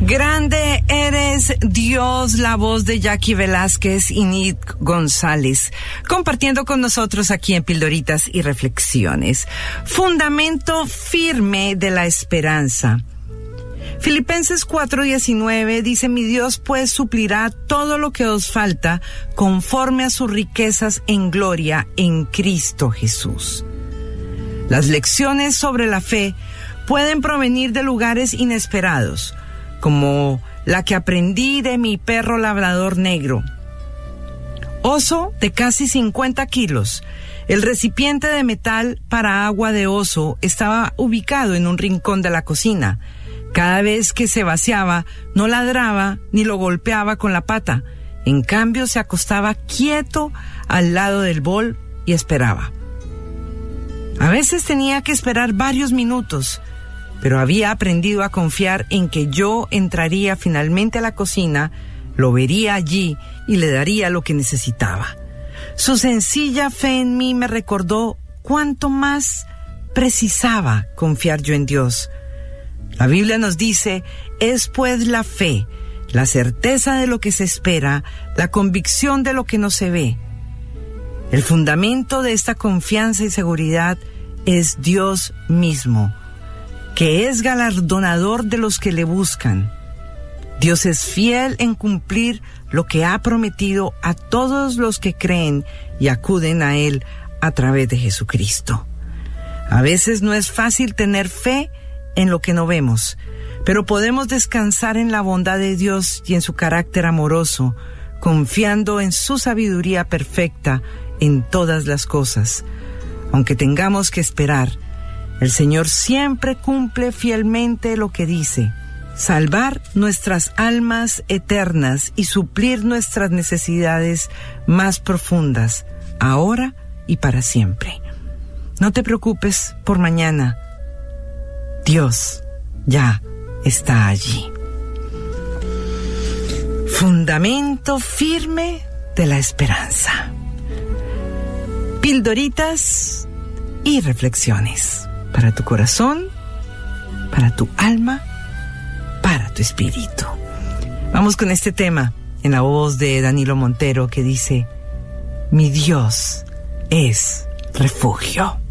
Grande eres Dios, la voz de Jackie Velázquez y Nick González, compartiendo con nosotros aquí en Pildoritas y Reflexiones. Fundamento firme de la esperanza. Filipenses 4:19 dice: mi Dios pues suplirá todo lo que os falta conforme a sus riquezas en gloria en Cristo Jesús. Las lecciones sobre la fe pueden provenir de lugares inesperados, como la que aprendí de mi perro labrador negro. Oso de casi 50 kilos. El recipiente de metal para agua de oso estaba ubicado en un rincón de la cocina. Cada vez que se vaciaba, no ladraba ni lo golpeaba con la pata. En cambio, se acostaba quieto al lado del bol y esperaba. A veces tenía que esperar varios minutos, pero había aprendido a confiar en que yo entraría finalmente a la cocina, lo vería allí y le daría lo que necesitaba. Su sencilla fe en mí me recordó cuánto más precisaba confiar yo en Dios. La Biblia nos dice: es pues la fe, la certeza de lo que se espera, la convicción de lo que no se ve. El fundamento de esta confianza y seguridad es Dios mismo, que es galardonador de los que le buscan. Dios es fiel en cumplir lo que ha prometido a todos los que creen y acuden a Él a través de Jesucristo. A veces no es fácil tener fe en lo que no vemos, pero podemos descansar en la bondad de Dios y en su carácter amoroso, confiando en su sabiduría perfecta en todas las cosas. Aunque tengamos que esperar, el Señor siempre cumple fielmente lo que dice: salvar nuestras almas eternas y suplir nuestras necesidades más profundas, ahora y para siempre. No te preocupes por mañana. Dios ya está allí. Fundamento firme de la esperanza. Pildoritas y reflexiones para tu corazón, para tu alma, para tu espíritu. Vamos con este tema en la voz de Danilo Montero, que dice: mi Dios es refugio.